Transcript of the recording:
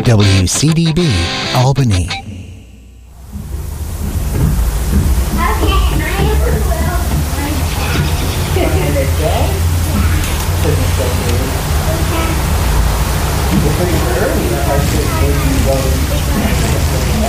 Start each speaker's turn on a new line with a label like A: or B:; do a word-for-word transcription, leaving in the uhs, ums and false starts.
A: W C D B, Albany.
B: Pretty early, I said, maybe you go